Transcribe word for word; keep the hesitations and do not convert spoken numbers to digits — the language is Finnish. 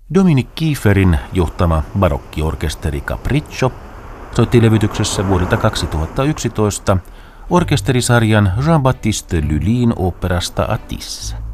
Dominique Kieferin johtama barokkiorkesteri Capriccio soitti levytyksessä vuodelta kaksituhattayksitoista orkesterisarjan Jean-Baptiste Lully'n oopperasta Atis.